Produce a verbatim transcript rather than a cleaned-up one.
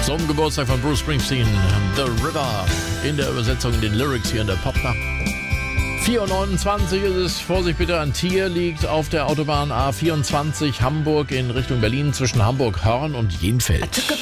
Zum Geburtstag von Bruce Springsteen, The River, in der Übersetzung in den Lyrics hier in der Popnacht. vier Uhr neunundzwanzig ist es. Vorsicht bitte, ein Tier liegt auf der Autobahn A vierundzwanzig Hamburg in Richtung Berlin zwischen Hamburg-Hörn und Jenfeld.